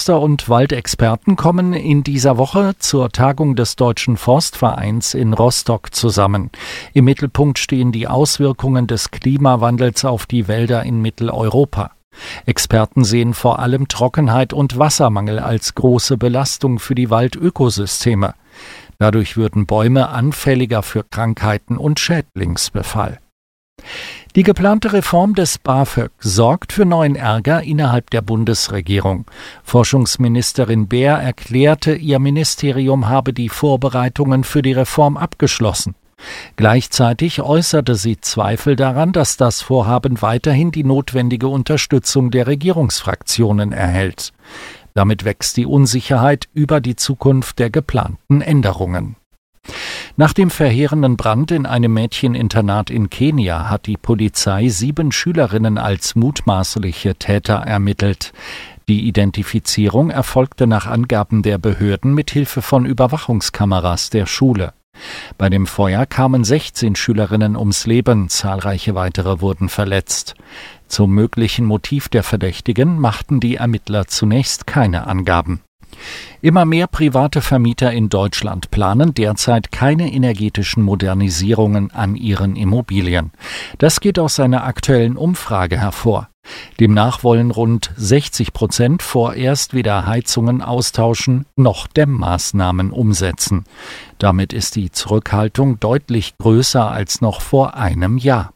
Förster und Waldexperten kommen in dieser Woche zur Tagung des Deutschen Forstvereins in Rostock zusammen. Im Mittelpunkt stehen die Auswirkungen des Klimawandels auf die Wälder in Mitteleuropa. Experten sehen vor allem Trockenheit und Wassermangel als große Belastung für die Waldökosysteme. Dadurch würden Bäume anfälliger für Krankheiten und Schädlingsbefall. Die geplante Reform des BAföG sorgt für neuen Ärger innerhalb der Bundesregierung. Forschungsministerin Baer erklärte, ihr Ministerium habe die Vorbereitungen für die Reform abgeschlossen. Gleichzeitig äußerte sie Zweifel daran, dass das Vorhaben weiterhin die notwendige Unterstützung der Regierungsfraktionen erhält. Damit wächst die Unsicherheit über die Zukunft der geplanten Änderungen. Nach dem verheerenden Brand in einem Mädcheninternat in Kenia hat die Polizei 7 Schülerinnen als mutmaßliche Täter ermittelt. Die Identifizierung erfolgte nach Angaben der Behörden mit Hilfe von Überwachungskameras der Schule. Bei dem Feuer kamen 16 Schülerinnen ums Leben, zahlreiche weitere wurden verletzt. Zum möglichen Motiv der Verdächtigen machten die Ermittler zunächst keine Angaben. Immer mehr private Vermieter in Deutschland planen derzeit keine energetischen Modernisierungen an ihren Immobilien. Das geht aus einer aktuellen Umfrage hervor. Demnach wollen rund 60% vorerst weder Heizungen austauschen noch Dämmmaßnahmen umsetzen. Damit ist die Zurückhaltung deutlich größer als noch vor einem Jahr.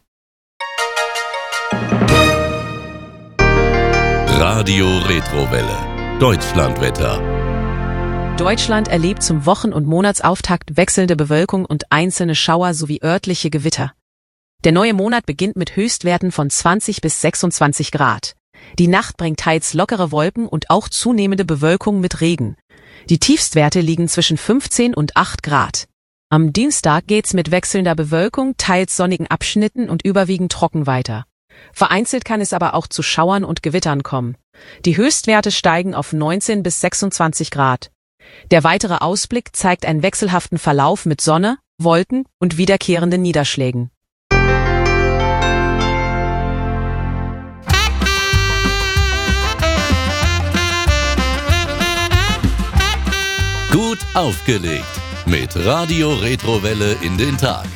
Radio Retrowelle. Deutschlandwetter. Deutschland erlebt zum Wochen- und Monatsauftakt wechselnde Bewölkung und einzelne Schauer sowie örtliche Gewitter. Der neue Monat beginnt mit Höchstwerten von 20 bis 26 Grad. Die Nacht bringt teils lockere Wolken und auch zunehmende Bewölkung mit Regen. Die Tiefstwerte liegen zwischen 15 und 8 Grad. Am Dienstag geht's mit wechselnder Bewölkung, teils sonnigen Abschnitten und überwiegend trocken weiter. Vereinzelt kann es aber auch zu Schauern und Gewittern kommen. Die Höchstwerte steigen auf 19 bis 26 Grad. Der weitere Ausblick zeigt einen wechselhaften Verlauf mit Sonne, Wolken und wiederkehrenden Niederschlägen. Gut aufgelegt. Mit Radio Retrowelle in den Tag.